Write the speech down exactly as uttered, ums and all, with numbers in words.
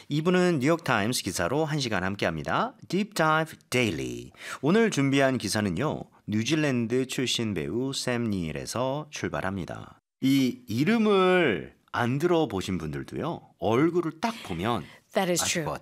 이분은 뉴욕타임스 기사로 한 시간 함께합니다. Deep Dive Daily. 오늘 준비한 기사는요. 뉴질랜드 출신 배우 샘 니일에서 출발합니다. 이 이름을 안 들어보신 분들도요. 얼굴을 딱 보면 That is 아실 true. 것